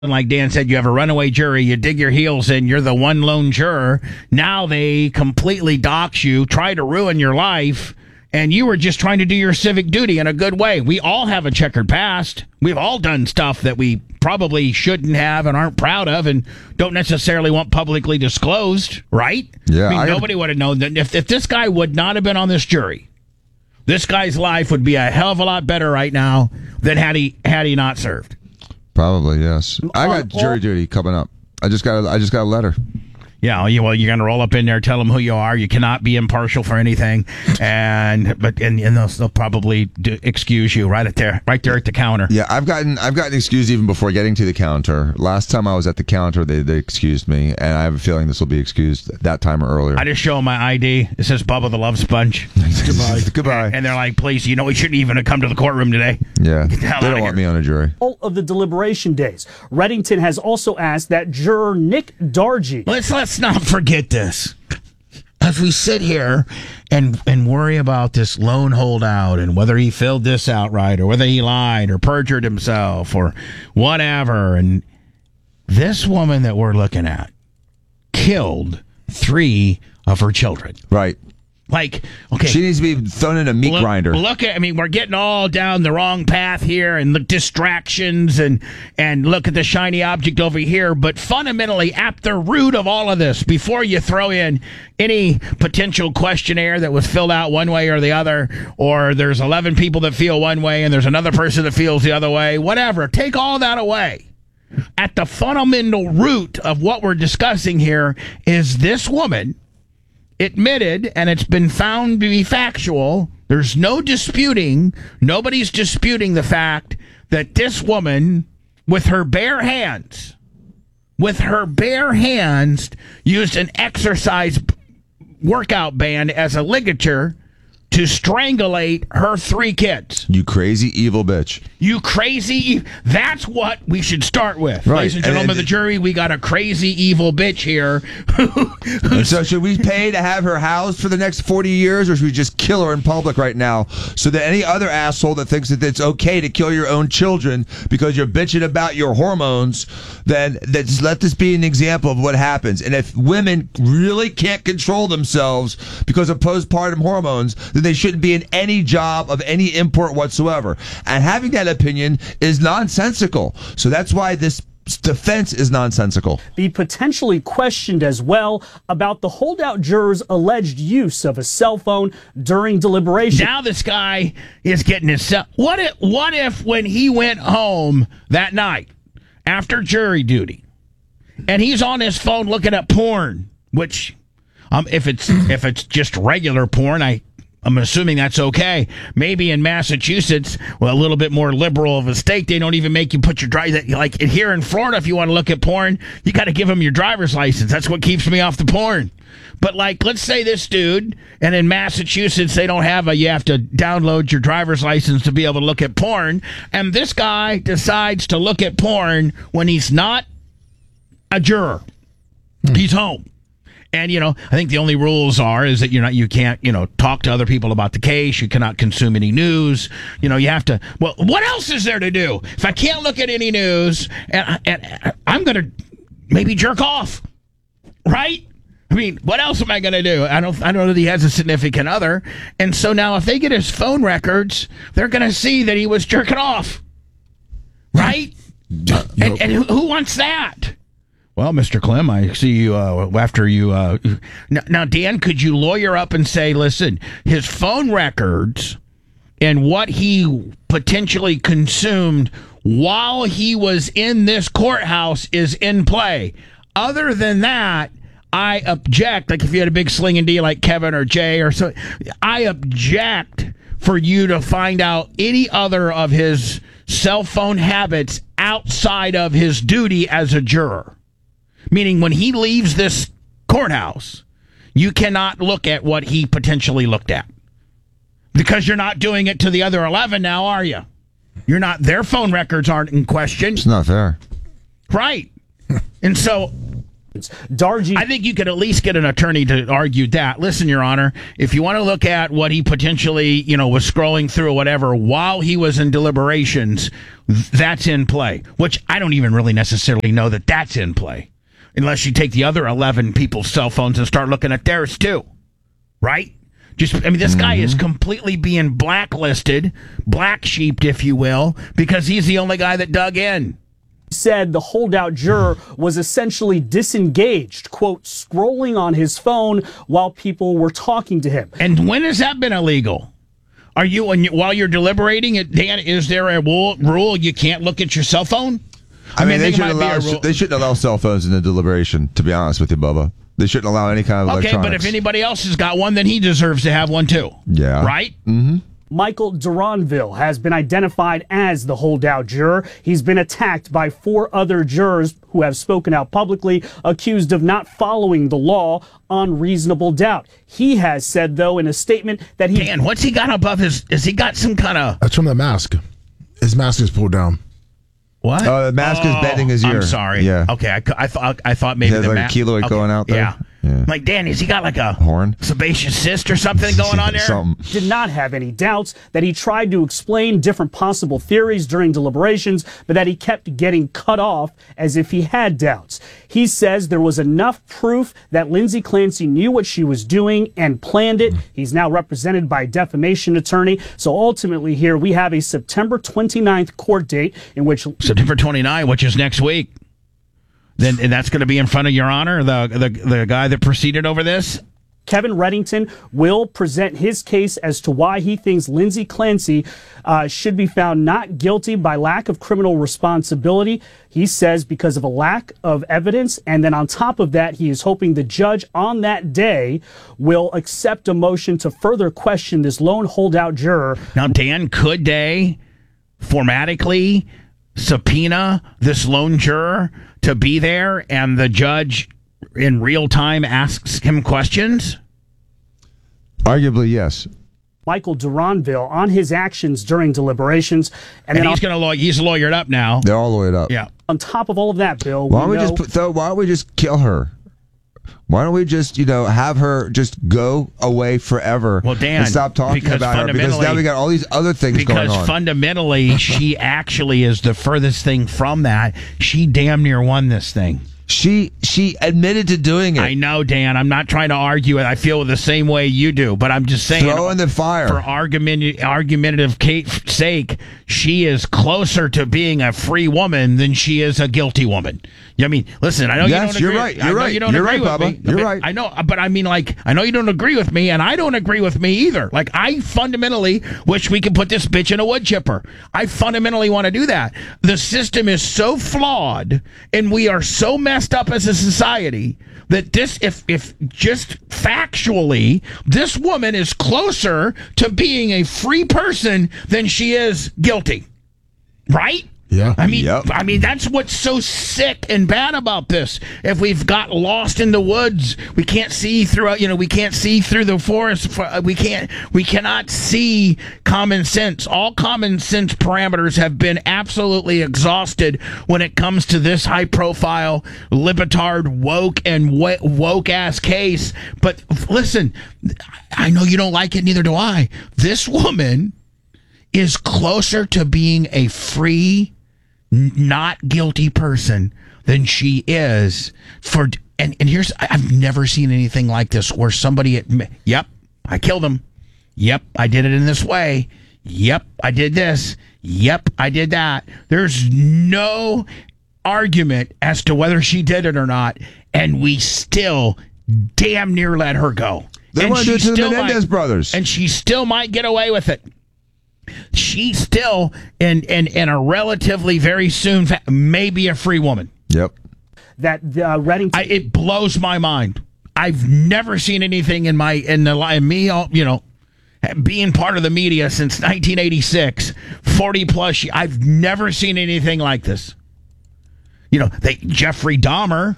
like Dan said, you have a runaway jury, you dig your heels in, you're the one lone juror. Now they completely dox you, try to ruin your life, and you were just trying to do your civic duty in a good way. We all have a checkered past. We've all done stuff that we probably shouldn't have and aren't proud of and don't necessarily want publicly disclosed, right? Yeah, I mean, nobody would have known that. If this guy would not have been on this jury, this guy's life would be a hell of a lot better right now than had he not served. Probably, yes. I got jury duty coming up. I just got a letter. Yeah, well, you're going to roll up in there, tell them who you are. You cannot be impartial for anything, and they'll probably excuse you right there at the counter. Yeah, I've gotten excused even before getting to the counter. Last time I was at the counter, they excused me, and I have a feeling this will be excused that time or earlier. I just show them my ID. It says Bubba the Love Sponge. Goodbye. And they're like, please, we shouldn't even have come to the courtroom today. Yeah, they don't want me on a jury. All of the deliberation days. Reddington has also asked that juror Nick Dargy. Let's not forget this. As we sit here and worry about this lone holdout and whether he filled this out right or whether he lied or perjured himself or whatever, and this woman that we're looking at killed 3 of her children. Right. Like, okay. She needs to be thrown in a meat grinder. We're getting all down the wrong path here and the distractions and look at the shiny object over here. But fundamentally, at the root of all of this, before you throw in any potential questionnaire that was filled out one way or the other, or there's 11 people that feel one way and there's another person that feels the other way, whatever, take all that away. At the fundamental root of what we're discussing here is this woman admitted, and it's been found to be factual. There's nobody's disputing the fact that this woman, with her bare hands, used an exercise workout band as a ligature to strangulate her 3 kids. You crazy evil bitch. That's what we should start with. Right. Ladies and gentlemen of the jury, we got a crazy evil bitch here. And so should we pay to have her housed for the next 40 years, or should we just kill her in public right now so that any other asshole that thinks that it's okay to kill your own children because you're bitching about your hormones, then just let this be an example of what happens. And if women really can't control themselves because of postpartum hormones, then they shouldn't be in any job of any import whatsoever. And having that opinion is nonsensical. So that's why this defense is nonsensical. Be potentially questioned as well about the holdout juror's alleged use of a cell phone during deliberation. Now this guy is getting his cell. What if when he went home that night after jury duty and he's on his phone looking at porn, which if it's just regular porn, I'm assuming that's okay. Maybe in Massachusetts, a little bit more liberal of a state, they don't even make you put your driver. Like here in Florida, if you want to look at porn, you got to give them your driver's license. That's what keeps me off the porn. But let's say this dude, and in Massachusetts, they don't have you have to download your driver's license to be able to look at porn. And this guy decides to look at porn when he's not a juror. He's home. And, I think the only rules is that you can't, talk to other people about the case. You cannot consume any news. You have to, what else is there to do? If I can't look at any news and I'm going to maybe jerk off, right? I mean, what else am I going to do? I don't know that he has a significant other. And so now if they get his phone records, they're going to see that he was jerking off, right? And who wants that? Well, Mr. Clem, I see you after you. Now, Dan, could you lawyer up and say, listen, his phone records and what he potentially consumed while he was in this courthouse is in play. Other than that, I object. Like if you had a big slinging D like Kevin or Jay or so, I object for you to find out any other of his cell phone habits outside of his duty as a juror. Meaning when he leaves this courthouse, you cannot look at what he potentially looked at. Because you're not doing it to the other 11 now, are you? You're not. Their phone records aren't in question. It's not fair. Right. And so Darji. I think you could at least get an attorney to argue that. Listen, Your Honor, if you want to look at what he potentially, was scrolling through or whatever while he was in deliberations, that's in play, which I don't even really necessarily know that that's in play, unless you take the other 11 people's cell phones and start looking at theirs too, right? This guy is completely being blacklisted, black sheeped, if you will, because he's the only guy that dug in. Said the holdout juror was essentially disengaged, quote, scrolling on his phone while people were talking to him. And when has that been illegal? Are you, while you're deliberating, Dan, is there a rule you can't look at your cell phone? I mean, they shouldn't allow cell phones in the deliberation, to be honest with you, Bubba. They shouldn't allow any kind of electronics. Okay, but if anybody else has got one, then he deserves to have one too. Yeah. Right? Mm-hmm. Michael Duranville has been identified as the holdout juror. He's been attacked by 4 other jurors who have spoken out publicly, accused of not following the law on reasonable doubt. He has said, though, in a statement that he... Dan, what's he got above his... Has he got some kind of... That's from the mask. His mask is pulled down. What? Oh, the mask is bending his ear. I'm sorry. Yeah. Okay, I thought maybe the mask... a keloid going out there? Yeah. Like, Dan, has he got like a horn, sebaceous cyst or something going on there? Something. Did not have any doubts that he tried to explain different possible theories during deliberations, but that he kept getting cut off as if he had doubts. He says there was enough proof that Lindsay Clancy knew what she was doing and planned it. He's now represented by a defamation attorney. So ultimately here we have a September 29th court date in which... September 29th, which is next week. Then and that's going to be in front of Your Honor, the guy that proceeded over this? Kevin Reddington will present his case as to why he thinks Lindsay Clancy should be found not guilty by lack of criminal responsibility. He says because of a lack of evidence, and then on top of that, he is hoping the judge on that day will accept a motion to further question this lone holdout juror. Now, Dan, could they formatically subpoena this lone juror to be there and the judge in real time asks him questions? Arguably, yes. Michael Duranville on his actions during deliberations. And then he's lawyered up now. They're all lawyered up. Yeah. On top of all of that, Bill, why don't we just kill her? Why don't we just, have her just go away forever? Well, Dan, and stop talking about her, because now we got all these other things going on. Because fundamentally, she actually is the furthest thing from that. She damn near won this thing. She admitted to doing it. I know, Dan. I'm not trying to argue it. I feel the same way you do, but I'm just saying. Throw in the fire. For argumentative sake, she is closer to being a free woman than she is a guilty woman. I mean, listen, I know you don't agree. You're right. You're right. You're right, Bubba. You're right. I know, but I mean, I know you don't agree with me, and I don't agree with me either. Like, I fundamentally wish we could put this bitch in a wood chipper. I fundamentally want to do that. The system is so flawed, and we are so messed up as a society that if just factually, this woman is closer to being a free person than she is guilty. Right? Yeah. I mean, that's what's so sick and bad about this. If we've got lost in the woods, we can't see through. We can't see through the forest. We cannot see common sense. All common sense parameters have been absolutely exhausted when it comes to this high-profile, libetard, woke ass case. But listen, I know you don't like it. Neither do I. This woman is closer to being a free, not guilty person than she is for. And here's, I've never seen anything like this where somebody, yep, I killed him. Yep, I did it in this way. Yep, I did this. Yep, I did that. There's no argument as to whether she did it or not, and we still damn near let her go. They want to do it to the Menendez brothers. And she still might get away with it. She still, in a relatively very soon, may be a free woman. Yep. That Reddington. It blows my mind. I've never seen anything in being part of the media since 1986, 40 plus years. I've never seen anything like this. Jeffrey Dahmer.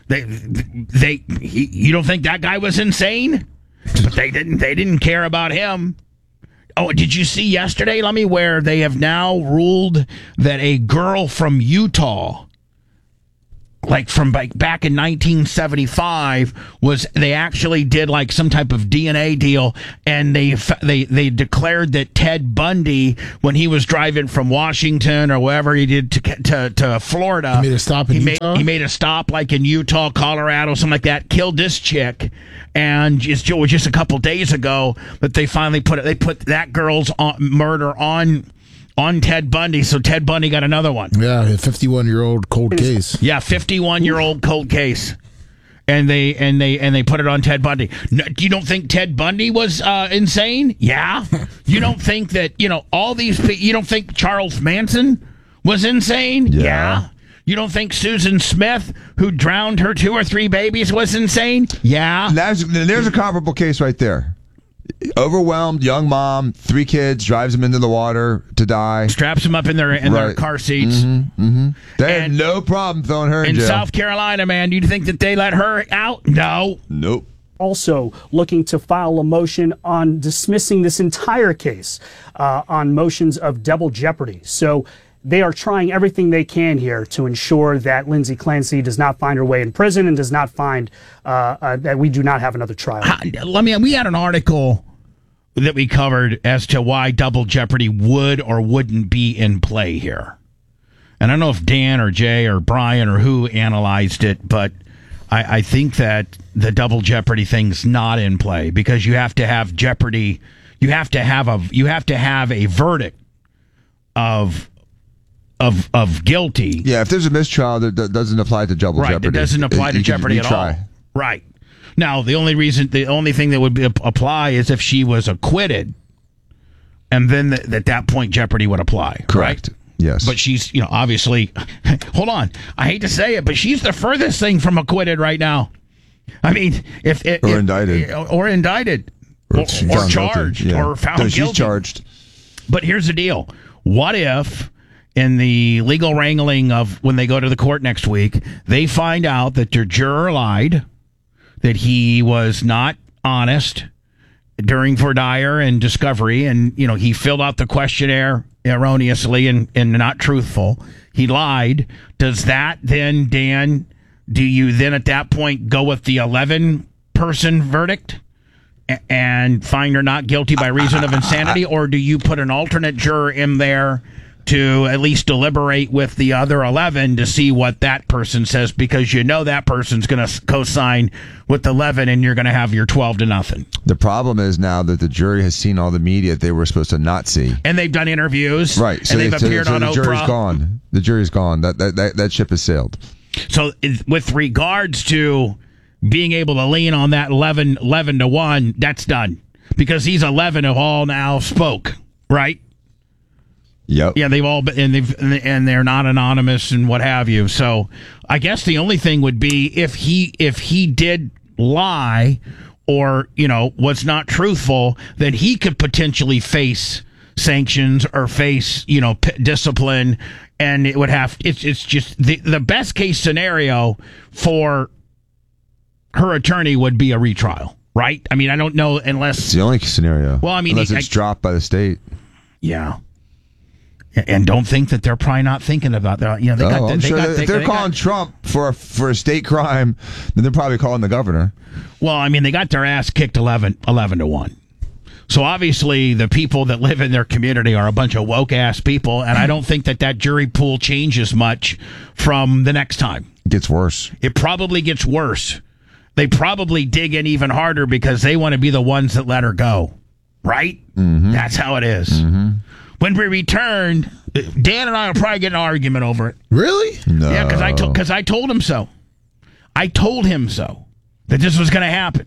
You don't think that guy was insane? But they didn't care about him. Oh, did you see yesterday, Lummy, where they have now ruled that a girl from Utah, from back in 1975 was they actually did like some type of DNA deal, and they declared that Ted Bundy, when he was driving from Washington or wherever he did to Florida, He made a stop in Utah? He made a stop like in Utah, Colorado, something like that. Killed this chick, and it was just a couple days ago that they finally put that girl's murder on Ted Bundy, so Ted Bundy got another one. Yeah, a 51-year-old cold case. Yeah, 51-year-old cold case, and they put it on Ted Bundy. No, you don't think Ted Bundy was insane? Yeah. You don't think that all these people? You don't think Charles Manson was insane? Yeah. You don't think Susan Smith, who drowned her 2 or 3 babies, was insane? Yeah. There's a comparable case right there. Overwhelmed young mom, 3 kids, drives them into the water to die. Straps them up in their car seats. They had no problem throwing her in jail. South Carolina, man, do you think that they let her out? No. Nope. Also looking to file a motion on dismissing this entire case on motions of double jeopardy. So they are trying everything they can here to ensure that Lindsay Clancy does not find her way in prison and does not find that we do not have another trial. We had an article that we covered as to why double jeopardy would or wouldn't be in play here. And I don't know if Dan or Jay or Brian or who analyzed it, but I think that the double jeopardy thing's not in play because you have to have jeopardy. You have to have a verdict of guilty. Yeah, if there's a mistrial, that doesn't apply to double jeopardy. It doesn't apply to jeopardy at all. Right. Now, the only thing that would apply is if she was acquitted, and then at that point jeopardy would apply. Correct. Right? Yes. But she's, obviously, hold on. I hate to say it, but she's the furthest thing from acquitted right now. I mean, indicted. Or indicted. Or charged. Yeah. Or found guilty. She's charged. But here's the deal. What if, in the legal wrangling of when they go to the court next week, they find out that your juror lied, that he was not honest during voir dire and discovery, and he filled out the questionnaire erroneously and not truthful. He lied. Does that then, Dan, do you then at that point go with the 11-person verdict and find her not guilty by reason of insanity, or do you put an alternate juror in there to at least deliberate with the other 11 to see what that person says, because that person's going to co-sign with 11 and you're going to have your 12-0. The problem is now that the jury has seen all the media they were supposed to not see. And they've done interviews. Right. So and they've appeared on Oprah. The jury's gone. The jury's gone. That ship has sailed. So with regards to being able to lean on that 11-1, that's done. Because these 11 have all now spoke, right? Yep. Yeah, they've all been, and they're not anonymous and what have you. So I guess the only thing would be if he did lie or was not truthful, then he could potentially face sanctions or face discipline, and it would have. It's just the best case scenario for her attorney would be a retrial, right? I mean, I don't know unless it's the only scenario. Well, I mean, unless it's dropped by the state. Yeah. And don't think that they're probably not thinking about that. If they're calling Trump for a state crime, then they're probably calling the governor. Well, I mean, they got their ass kicked 11-1. So obviously, the people that live in their community are a bunch of woke ass people, and I don't think that jury pool changes much from the next time. It gets worse. It probably gets worse. They probably dig in even harder because they want to be the ones that let her go. Right? Mm-hmm. That's how it is. Mm-hmm. When we return, Dan and I will probably get an argument over it. Really? No. Yeah, because I told him so. I told him so, that this was going to happen.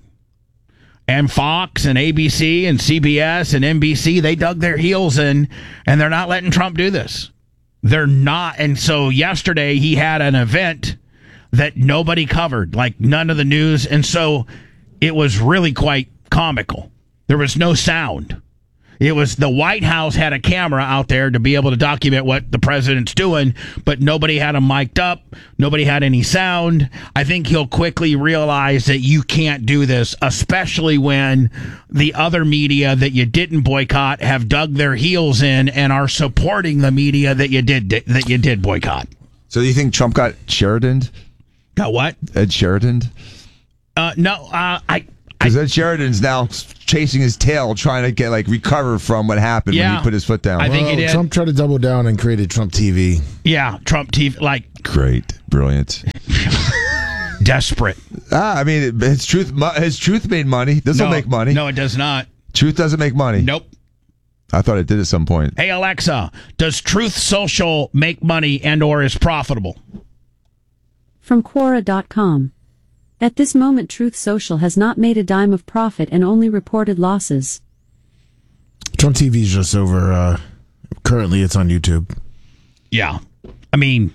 And Fox and ABC and CBS and NBC, they dug their heels in, and they're not letting Trump do this. They're not. And so yesterday he had an event that nobody covered, like none of the news. And so it was really quite comical. There was no sound. It was the White House had a camera out there to be able to document what the president's doing, but nobody had him mic'd up. Nobody had any sound. I think he'll quickly realize that you can't do this, especially when the other media that you didn't boycott have dug their heels in and are supporting the media that you did boycott. So do you think Trump got Sheridan'd? Got what? Ed Sheridan? No, Because Ed Sheridan's now chasing his tail, trying to get recover from what happened when he put his foot down. I think he did. Trump tried to double down and created Trump TV. Yeah, Trump TV, Great, brilliant, desperate. I mean, his truth made money. This will make money. No, it does not. Truth doesn't make money. Nope. I thought it did at some point. Hey Alexa, does Truth Social make money and/or is profitable? From Quora.com. At this moment, Truth Social has not made a dime of profit and only reported losses. Trump TV is just over. Currently, it's on YouTube. Yeah. I mean,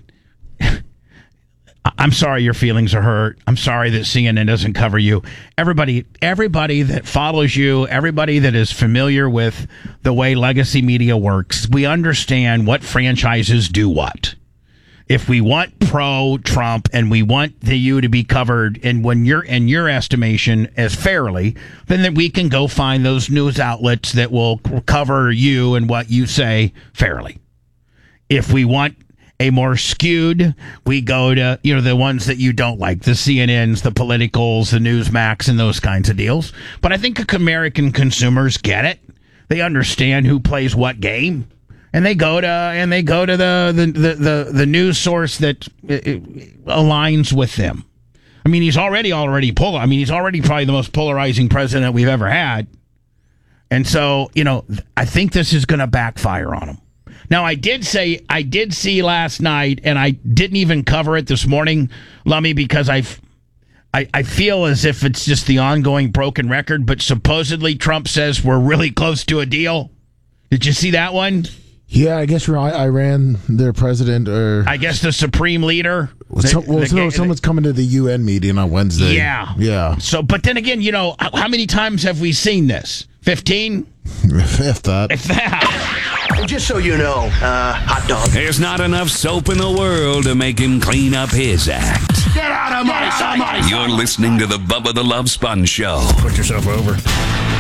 I'm sorry your feelings are hurt. I'm sorry that CNN doesn't cover you. Everybody that follows you, everybody that is familiar with the way legacy media works, we understand what franchises do what. If we want pro-Trump and we want you to be covered, and when you're in your estimation as fairly, then we can go find those news outlets that will cover you and what you say fairly. If we want a more skewed, we go to the ones that you don't like, the CNNs, the Politicals, the Newsmax, and those kinds of deals. But I think American consumers get it. They understand who plays what game. And they go to the news source that aligns with them. I mean, he's already polar. I mean, he's already probably the most polarizing president we've ever had. And so, I think this is going to backfire on him. Now, I did see last night, and I didn't even cover it this morning, Lummy, because I feel as if it's just the ongoing broken record. But supposedly Trump says we're really close to a deal. Did you see that one? Yeah, I guess Iran, their president, or I guess the supreme leader. Someone's coming to the UN meeting on Wednesday. Yeah. So, but then again, how many times have we seen this? 15? If that. And just so you know, hot dog. There's not enough soap in the world to make him clean up his act. Get out of my sight! You're listening to the Bubba the Love Sponge Show. Put yourself over.